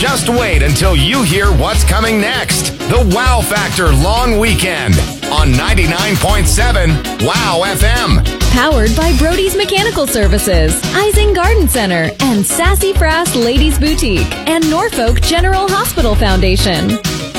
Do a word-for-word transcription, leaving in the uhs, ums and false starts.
Just wait until you hear what's coming next. The Wow Factor Long Weekend on ninety-nine point seven Wow F M. Powered by Brody's Mechanical Services, Ising Garden Center, and Sassy Frass Ladies Boutique, and Norfolk General Hospital Foundation.